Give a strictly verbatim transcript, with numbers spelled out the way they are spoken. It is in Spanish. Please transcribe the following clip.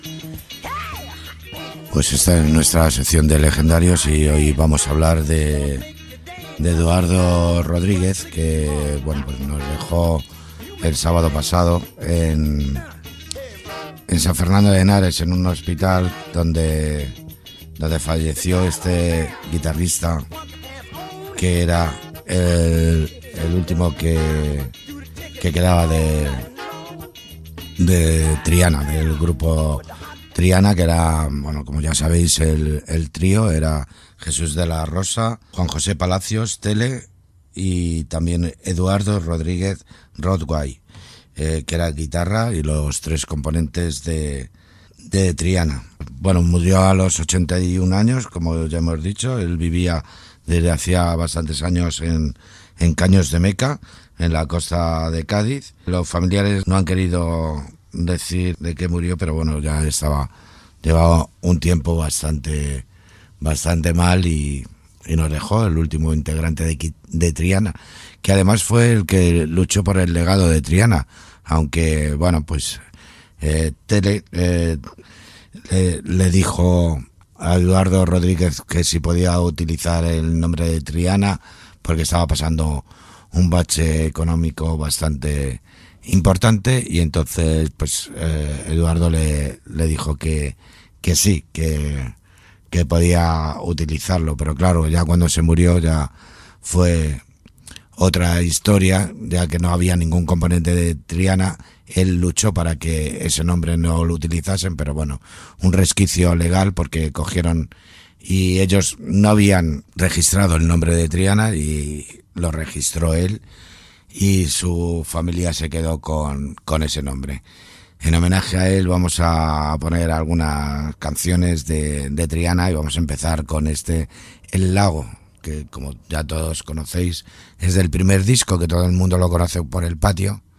Pues esta es nuestra sección de legendarios y hoy vamos a hablar de, de Eduardo Rodríguez, que bueno, pues nos dejó el sábado pasado en, en San Fernando de Henares, en un hospital donde, donde falleció este guitarrista que era el, el último que, que quedaba de, de Triana, del grupo Triana, que era, bueno, como ya sabéis, el, el trío era Jesús de la Rosa, Juan José Palacios, Tele, y también Eduardo Rodríguez Rodway, eh, que era guitarra, y los tres componentes de, de Triana. Bueno, murió a los ochenta y un años, como ya hemos dicho. Él vivía desde hacía bastantes años en, en Caños de Meca, en la costa de Cádiz. Los familiares no han querido decir de qué murió, pero bueno, ya estaba, llevaba un tiempo bastante bastante mal y, y nos dejó el último integrante de, de Triana, que además fue el que luchó por el legado de Triana, aunque bueno, pues eh, Tele eh, le, le dijo a Eduardo Rodríguez que si podía utilizar el nombre de Triana porque estaba pasando un bache económico bastante importante, y entonces pues eh, Eduardo le, le dijo que, que sí, que, que podía utilizarlo, pero claro, ya cuando se murió ya fue otra historia, ya que no había ningún componente de Triana. Él luchó para que ese nombre no lo utilizasen, pero bueno, un resquicio legal porque cogieron y ellos no habían registrado el nombre de Triana y lo registró él, y su familia se quedó con, con ese nombre. En homenaje a él vamos a poner algunas canciones de, de Triana, y vamos a empezar con este El Lago, que como ya todos conocéis es del primer disco, que todo el mundo lo conoce por El Patio.